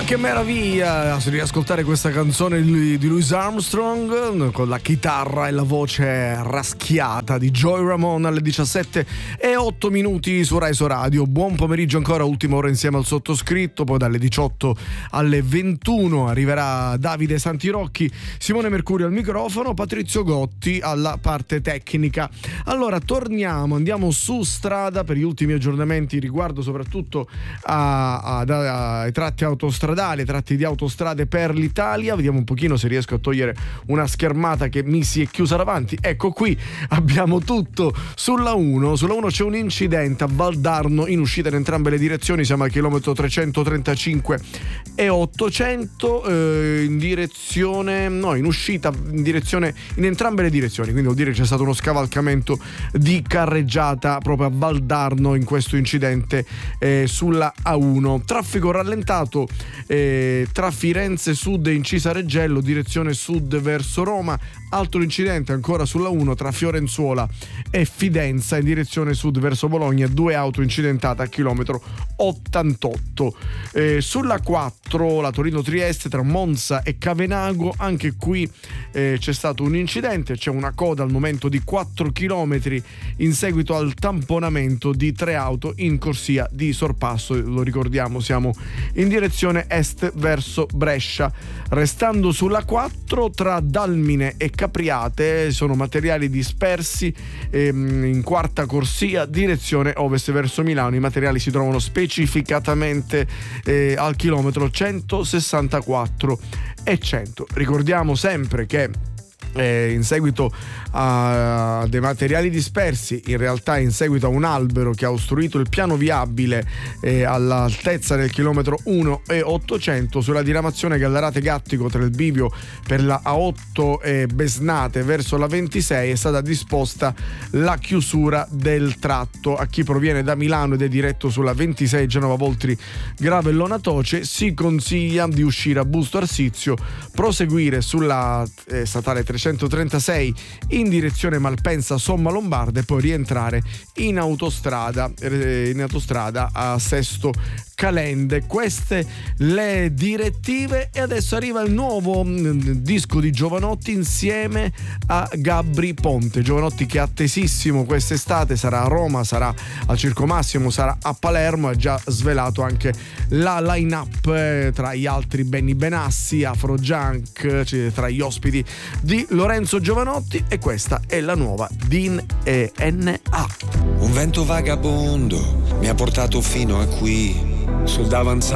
Che meraviglia riascoltare questa canzone di Louis Armstrong con la chitarra e la voce raschiata di Joey Ramone alle 17:08 su Rai Radio. Buon pomeriggio ancora, ultima ora insieme al sottoscritto, poi dalle 18 alle 21 arriverà Davide Santirocchi, Simone Mercurio al microfono, Patrizio Gotti alla parte tecnica. Allora andiamo su strada per gli ultimi aggiornamenti riguardo soprattutto ai tratti autostradali, tratti di autostrade per l'Italia. Vediamo un pochino se riesco a togliere una schermata che mi si è chiusa davanti. Ecco qui, abbiamo tutto. Sulla 1 c'è un incidente a Valdarno in uscita in entrambe le direzioni, siamo al chilometro 335 e 800 in uscita in entrambe le direzioni, quindi vuol dire che c'è stato uno scavalcamento di carreggiata proprio a Valdarno in questo incidente sulla A1. Traffico rallentato tra Firenze Sud e Incisa Reggello, direzione sud verso Roma. Altro incidente ancora sulla 1 tra Fiorenzuola e Fidenza in direzione sud verso Bologna, 2 auto incidentate a chilometro 88. Sulla 4 la Torino-Trieste tra Monza e Cavenago, anche qui c'è stato un incidente, c'è una coda al momento di 4 km in seguito al tamponamento di 3 auto in corsia di sorpasso. Lo ricordiamo, siamo in direzione est verso Brescia. Restando sulla 4 tra Dalmine e Capriate sono materiali dispersi in quarta corsia direzione ovest verso Milano. I materiali si trovano specificatamente al chilometro 164 e 100. Ricordiamo sempre che in seguito a dei materiali dispersi, in realtà in seguito a un albero che ha ostruito il piano viabile all'altezza del chilometro 1 e 800 sulla diramazione Gallarate-Gattico tra il bivio per la A8 e Besnate verso la 26 è stata disposta la chiusura del tratto. A chi proviene da Milano ed è diretto sulla 26 Genova Voltri Gravellona Toce si consiglia di uscire a Busto Arsizio, proseguire sulla statale 336 in direzione Malpensa Somma Lombarda e poi rientrare in autostrada a Sesto Calende. Queste le direttive, e adesso arriva il nuovo disco di Giovanotti insieme a Gabri Ponte. Giovanotti che è attesissimo quest'estate, sarà a Roma, sarà al Circo Massimo, sarà a Palermo, ha già svelato anche la line-up tra gli altri Benny Benassi, Afro Junk, tra gli ospiti di Lorenzo Giovanotti, e questa è la nuova DNA. Un vento vagabondo mi ha portato fino a qui, sul davanzale